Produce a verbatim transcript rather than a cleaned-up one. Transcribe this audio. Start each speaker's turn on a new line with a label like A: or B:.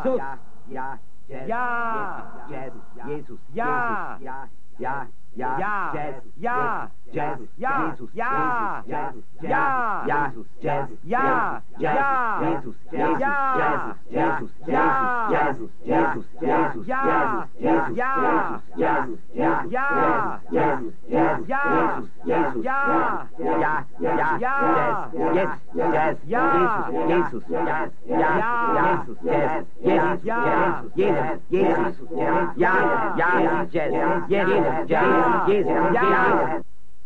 A: Jesus. Ja, Jazz.
B: Ja.
A: Jazz. Jesus.
B: Ja.
A: Ja. Ja. Ja.
B: Ja.
A: Jazz.
B: Ja.
A: Jazz.
B: Ja.
A: Jesus.
B: Ja.
A: Jazz.
B: Ja.
A: Jesus. Jazz.
B: Ja. Ja.
A: Jesus.
B: Ja.
A: Jesus.
B: Ja.
A: Jesus. Jesus. Jesus.
B: Ja.
A: Jesus.
B: Ja.
A: Jesus. Ja.
B: Ja.
A: Jesus. Jesus.
B: Ja.
A: Jesus.
B: Ja.
A: Ja. Ja.
B: Ja.
A: Yes. Jazz.
B: Ja.
A: Jesus. Jazz. Ja.
B: Ja.
A: Jesus. Jazz. Jesus.
B: Ja.
A: Jesus. Jesus. Ja. Ja. Jazz. Jesus. Jesus.
B: Ja.
A: Jesus.
B: Ja.